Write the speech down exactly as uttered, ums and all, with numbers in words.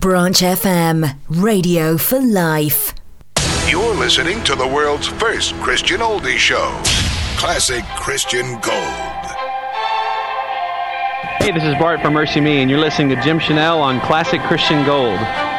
Branch F M, radio for life. You're listening to the world's first Christian oldie show, Classic Christian Gold. Hey, this is Bart from Mercy Me, and you're listening to Jim Chanel on Classic Christian Gold.